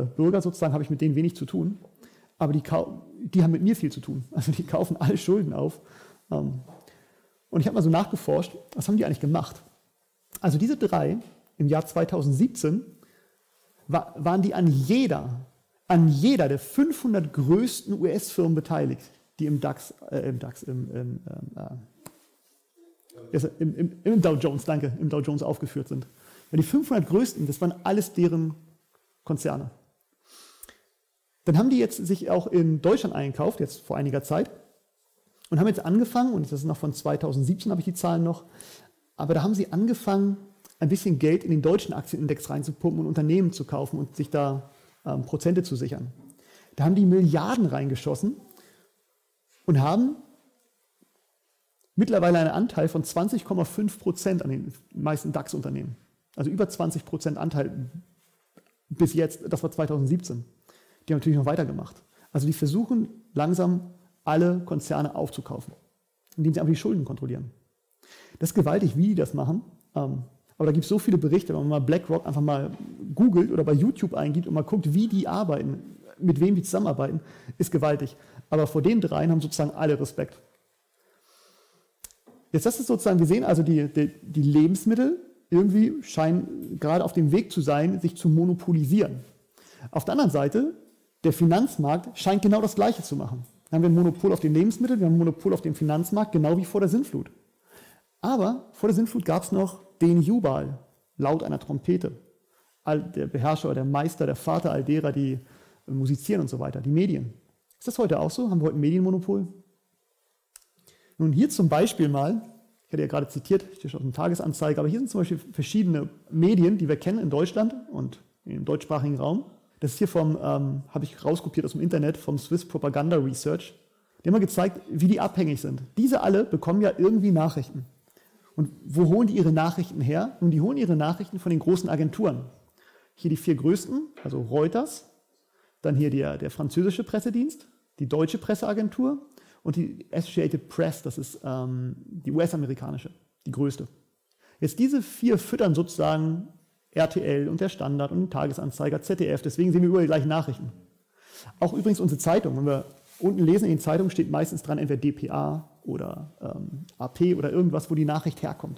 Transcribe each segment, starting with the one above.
Bürger sozusagen habe ich mit denen wenig zu tun, aber die haben mit mir viel zu tun. Also die kaufen alle Schulden auf. Und ich habe mal so nachgeforscht, was haben die eigentlich gemacht? Also diese drei im Jahr 2017 waren die an jeder der 500 größten US-Firmen beteiligt, die im Dow Jones aufgeführt sind. Weil die 500 größten, das waren alles deren Konzerne. Dann haben die jetzt sich auch in Deutschland eingekauft, jetzt vor einiger Zeit, und haben jetzt angefangen, und das ist noch von 2017, habe ich die Zahlen noch, aber da haben sie angefangen, ein bisschen Geld in den deutschen Aktienindex reinzupumpen und Unternehmen zu kaufen und sich da Prozente zu sichern. Da haben die Milliarden reingeschossen und haben mittlerweile einen Anteil von 20,5% an den meisten DAX-Unternehmen. Also über 20% Anteil bis jetzt, das war 2017. Die haben natürlich noch weitergemacht. Also die versuchen langsam alle Konzerne aufzukaufen, indem sie einfach die Schulden kontrollieren. Das ist gewaltig, wie die das machen. Aber da gibt es so viele Berichte, wenn man mal BlackRock einfach mal googelt oder bei YouTube eingibt und mal guckt, wie die arbeiten, mit wem die zusammenarbeiten, ist gewaltig. Aber vor den dreien haben sozusagen alle Respekt. Jetzt das ist sozusagen, wir sehen also die Lebensmittel irgendwie scheinen gerade auf dem Weg zu sein, sich zu monopolisieren. Auf der anderen Seite, der Finanzmarkt scheint genau das Gleiche zu machen. Dann haben wir ein Monopol auf den Lebensmitteln, wir haben ein Monopol auf dem Finanzmarkt, genau wie vor der Sintflut. Aber vor der Sintflut gab es noch den Jubal, laut einer Trompete. Der Beherrscher oder der Meister, der Vater all derer, die musizieren und so weiter, die Medien. Ist das heute auch so? Haben wir heute ein Medienmonopol? Nun hier zum Beispiel mal, ich hatte ja gerade zitiert, steht schon auf dem Tagesanzeiger, aber hier sind zum Beispiel verschiedene Medien, die wir kennen in Deutschland und im deutschsprachigen Raum. Das ist hier habe ich rauskopiert aus dem Internet, vom Swiss Propaganda Research. Die haben mal gezeigt, wie die abhängig sind. Diese alle bekommen ja irgendwie Nachrichten. Und wo holen die ihre Nachrichten her? Nun, die holen ihre Nachrichten von den großen Agenturen. Hier die 4 größten, also Reuters, dann hier der französische Pressedienst, die deutsche Presseagentur und die Associated Press, das ist die US-amerikanische, die größte. Jetzt diese 4 füttern sozusagen RTL und der Standard und den Tagesanzeiger, ZDF, deswegen sehen wir überall die gleichen Nachrichten. Auch übrigens unsere Zeitung, wenn wir unten lesen in den Zeitungen, steht meistens dran entweder dpa oder AP oder irgendwas, wo die Nachricht herkommt.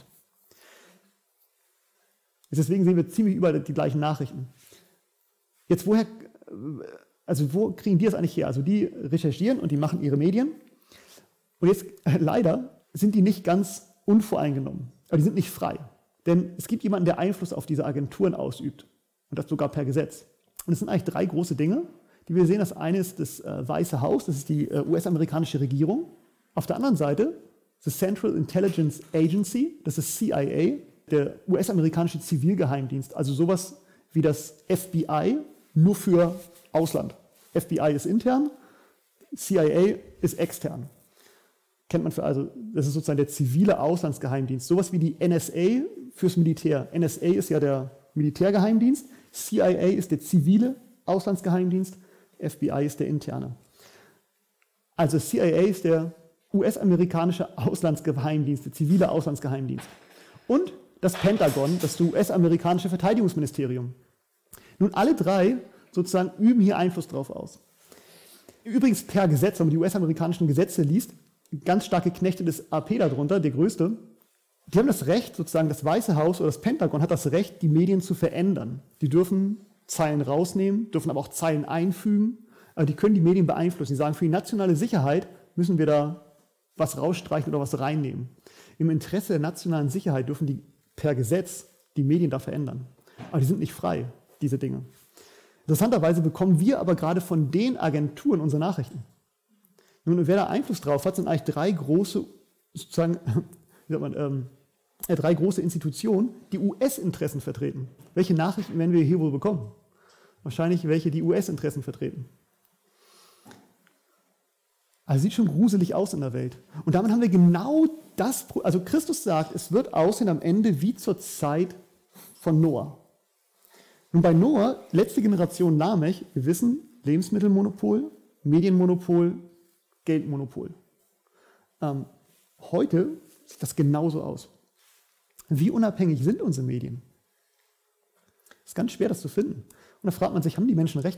Deswegen sehen wir ziemlich überall die gleichen Nachrichten. Jetzt wo kriegen die das eigentlich her? Also die recherchieren und die machen ihre Medien. Und jetzt leider sind die nicht ganz unvoreingenommen, aber die sind nicht frei. Denn es gibt jemanden, der Einfluss auf diese Agenturen ausübt. Und das sogar per Gesetz. Und es sind eigentlich 3 große Dinge, die wir sehen. Das eine ist das Weiße Haus, das ist die US-amerikanische Regierung. Auf der anderen Seite the Central Intelligence Agency, das ist CIA, der US-amerikanische Zivilgeheimdienst. Also sowas wie das FBI, nur für Ausland. FBI ist intern, CIA ist extern. Kennt man das ist sozusagen der zivile Auslandsgeheimdienst. Sowas wie die NSA fürs Militär. NSA ist ja der Militärgeheimdienst, CIA ist der zivile Auslandsgeheimdienst, FBI ist der interne. Also CIA ist der US-amerikanische Auslandsgeheimdienst, der zivile Auslandsgeheimdienst. Und das Pentagon, das US-amerikanische Verteidigungsministerium. Nun, alle 3 sozusagen üben hier Einfluss drauf aus. Übrigens per Gesetz, wenn man die US-amerikanischen Gesetze liest, ganz starke Knechte des AP darunter, der größte, die haben das Recht, sozusagen das Weiße Haus oder das Pentagon hat das Recht, die Medien zu verändern. Die dürfen Zeilen rausnehmen, dürfen aber auch Zeilen einfügen, aber die können die Medien beeinflussen. Die sagen, für die nationale Sicherheit müssen wir da was rausstreichen oder was reinnehmen. Im Interesse der nationalen Sicherheit dürfen die per Gesetz die Medien da verändern. Aber die sind nicht frei, diese Dinge. Interessanterweise bekommen wir aber gerade von den Agenturen unsere Nachrichten. Nun, wer da Einfluss drauf hat, sind eigentlich 3 große, sozusagen, wie sagt man, 3 große Institutionen, die US-Interessen vertreten. Welche Nachrichten werden wir hier wohl bekommen? Wahrscheinlich welche, die US-Interessen vertreten. Also sieht schon gruselig aus in der Welt. Und damit haben wir genau das, also Christus sagt, es wird aussehen am Ende wie zur Zeit von Noah. Nun bei Noah, letzte Generation Lamech, wir wissen, Lebensmittelmonopol, Medienmonopol, Geldmonopol. Heute sieht das genauso aus. Wie unabhängig sind unsere Medien? Es ist ganz schwer, das zu finden. Und da fragt man sich, haben die Menschen recht?